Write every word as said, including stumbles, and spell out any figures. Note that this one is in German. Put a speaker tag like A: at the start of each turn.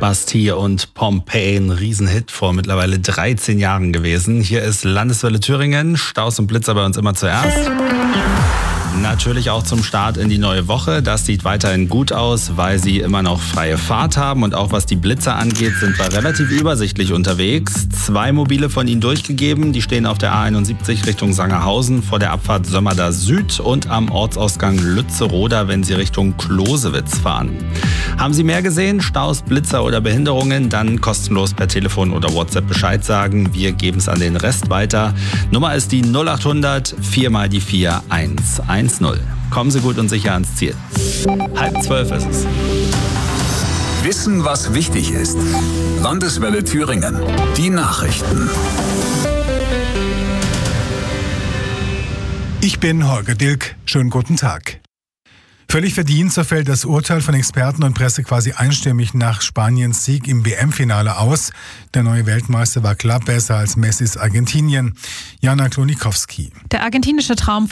A: Bastille und Pompeii, ein Riesenhit vor mittlerweile dreizehn Jahren gewesen. Hier ist Landeswelle Thüringen, Staus und Blitzer bei uns immer zuerst. Natürlich auch zum Start in die neue Woche. Das sieht weiterhin gut aus, weil sie immer noch freie Fahrt haben. Und auch was die Blitzer angeht, sind wir relativ übersichtlich unterwegs. Zwei mobile von ihnen durchgegeben. Die stehen auf der A einundsiebzig Richtung Sangerhausen vor der Abfahrt Sömmerda Süd und am Ortsausgang Lützeroda, wenn Sie Richtung Klosewitz fahren. Haben Sie mehr gesehen, Staus, Blitzer oder Behinderungen, dann kostenlos per Telefon oder WhatsApp Bescheid sagen. Wir geben es an den Rest weiter. Nummer ist die null achthundert vier mal die vier eins eins null. Kommen Sie gut und sicher ans Ziel. Halb zwölf ist es.
B: Wissen, was wichtig ist. Landeswelle Thüringen. Die Nachrichten.
C: Ich bin Holger Dilk. Schönen guten Tag. Völlig verdient, so fällt das Urteil von Experten und Presse quasi einstimmig nach Spaniens Sieg im W M-Finale aus. Der neue Weltmeister war klar besser als Messis Argentinien. Jana Klonikowski.
D: Der argentinische Traum